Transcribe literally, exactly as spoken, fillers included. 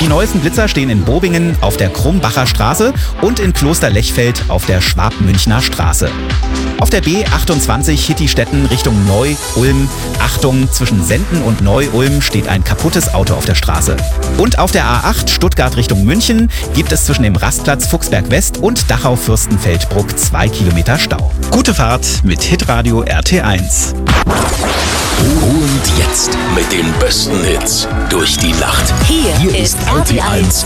Die neuesten Blitzer stehen in Bobingen auf der Krumbacher Straße und in Klosterlechfeld auf der Schwabmünchner Straße. Auf der B achtundzwanzig Hittistetten Richtung Neu-Ulm. Achtung, zwischen Senden und Neu-Ulm steht ein kaputtes Auto auf der Straße. Und auf der A acht Stuttgart Richtung München gibt es zwischen dem Rastplatz Fuchsberg West und Dachau-Fürstenfeldbruck zwei Kilometer Stau. Gute Fahrt mit Hitradio R T eins. Und jetzt mit den besten Hits durch die Nacht. Hier, Hier ist ist R T eins